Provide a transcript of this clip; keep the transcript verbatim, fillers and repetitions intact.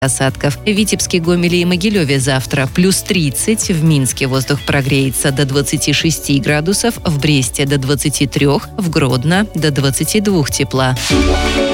осадков. В Витебске, Гомеле и Могилеве завтра плюс тридцать, в Минске воздух прогреется до двадцати шести градусов, в Бресте до двадцати трёх, в Гродно до двадцати двух тепла.